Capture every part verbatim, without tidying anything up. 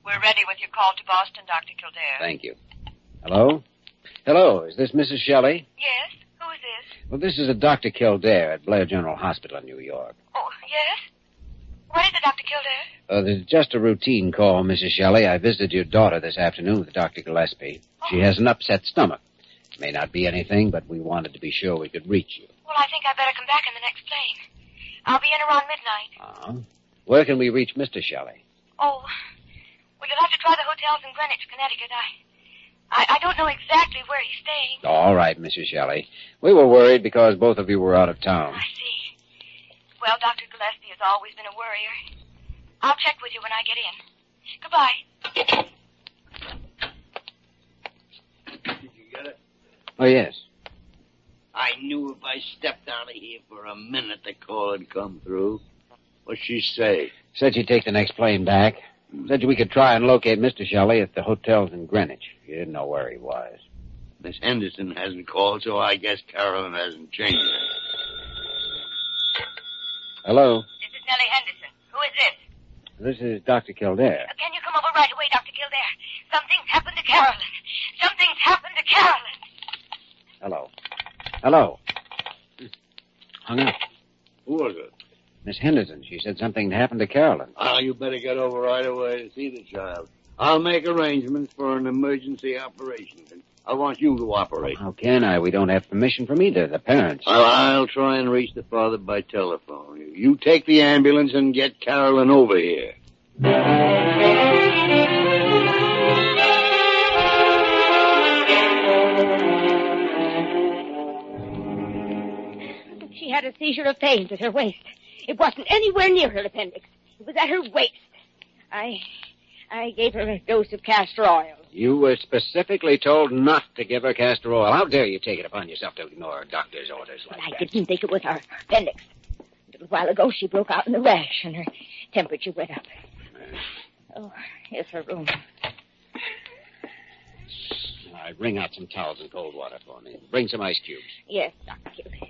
We're ready with your call to Boston, Doctor Kildare. Thank you. Hello? Hello, is this Missus Shelley? Yes? Who is this? Well, this is a Doctor Kildare at Blair General Hospital in New York. Oh, yes? What is it, Doctor Kildare? Uh, this is just a routine call, Missus Shelley. I visited your daughter this afternoon with Doctor Gillespie. Oh. She has an upset stomach. May not be anything, but we wanted to be sure we could reach you. Well, I think I better come back in the next plane. I'll be in around midnight. Uh-huh. Where can we reach Mister Shelley? Oh, well, you'll have to try the hotels in Greenwich, Connecticut. I, I, I don't know exactly where he's staying. All right, Missus Shelley. We were worried because both of you were out of town. I see. Well, Doctor Gillespie has always been a worrier. I'll check with you when I get in. Goodbye. Did you get it? Oh, yes. I knew if I stepped out of here for a minute, the call would come through. What'd she say? Said she'd take the next plane back. Said we could try and locate Mister Shelley at the hotels in Greenwich. She didn't know where he was. Miss Henderson hasn't called, so I guess Carolyn hasn't changed it. Hello? This is Nellie Henderson. Who is this? This is Doctor Kildare. Uh, can you come over right away, Doctor Kildare? Something's happened to Carolyn. Something's happened to Carolyn. Hello. Hello. Hung up. Who was it? Miss Henderson. She said something happened to Carolyn. Oh, you better get over right away to see the child. I'll make arrangements for an emergency operation. I want you to operate. How can I? We don't have permission from either the parents. Well, I'll try and reach the father by telephone. You take the ambulance and get Carolyn over here. She had a seizure of pains at her waist. It wasn't anywhere near her appendix. It was at her waist. I... I gave her a dose of castor oil. You were specifically told not to give her castor oil. How dare you take it upon yourself to ignore a doctor's orders like but I that? I didn't think it was her appendix. A little while ago, she broke out in a rash, and her temperature went up. Oh, here's her room. All right, bring out some towels and cold water for me. Bring some ice cubes. Yes, Doctor Kildare.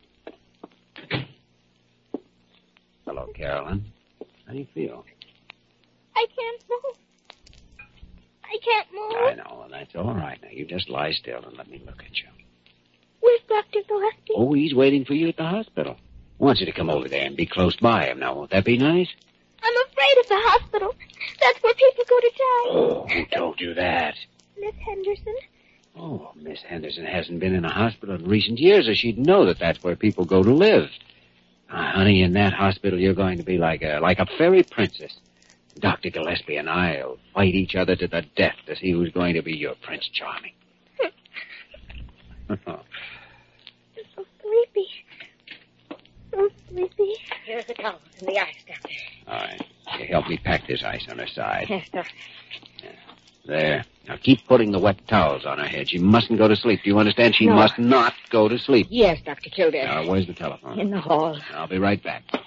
Hello, Carolyn. How do you feel? I can't move. I can't move. I know. That's all right. Now, you just lie still and let me look at you. Where's Doctor Gillespie? Oh, he's waiting for you at the hospital. I want you to come over there and be close by him. Now, won't that be nice? I'm afraid of the hospital. That's where people go to die. Oh, who told you that? Miss Henderson. Oh, Miss Henderson hasn't been in a hospital in recent years, or she'd know that that's where people go to live. Uh, honey, in that hospital, you're going to be like a like a fairy princess. Doctor Gillespie and I'll fight each other to the death to see who's going to be your Prince Charming. I'm so sleepy. So sleepy. Here's the towels and the ice, Doctor. All right. You help me pack this ice on her side. Yes, Doctor. There. Now keep putting the wet towels on her head. She mustn't go to sleep. Do you understand? She no. must not go to sleep. Yes, Doctor Kildare. Now, where's the telephone? In the hall. I'll be right back.